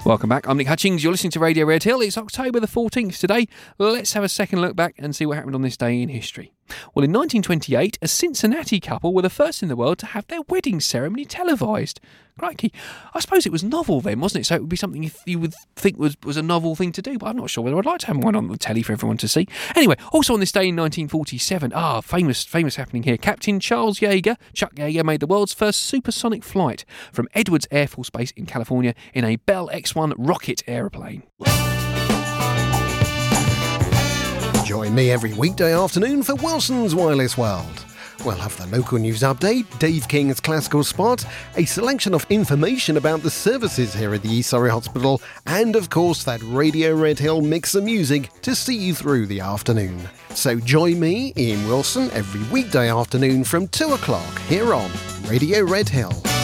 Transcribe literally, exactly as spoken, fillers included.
Welcome back. I'm Nick Hutchings. You're listening to Radio Red Hill. It's October the fourteenth today. Let's have a second look back and see what happened on this day in history. Well, in nineteen twenty-eight, a Cincinnati couple were the first in the world to have their wedding ceremony televised. Crikey. I suppose it was novel then, wasn't it? So it would be something you would think was, was a novel thing to do, but I'm not sure whether I'd like to have one on the telly for everyone to see. Anyway, also on this day in nineteen forty-seven, ah, famous, famous happening here, Captain Charles Yeager, Chuck Yeager, made the world's first supersonic flight from Edwards Air Force Base in California in a Bell X one rocket aeroplane. Join me every weekday afternoon for Wilson's Wireless World. We'll have the local news update, Dave King's classical spot, a selection of information about the services here at the East Surrey Hospital, and of course that Radio Red Hill mix of music to see you through the afternoon. So join me, Ian Wilson, every weekday afternoon from two o'clock here on Radio Red Hill.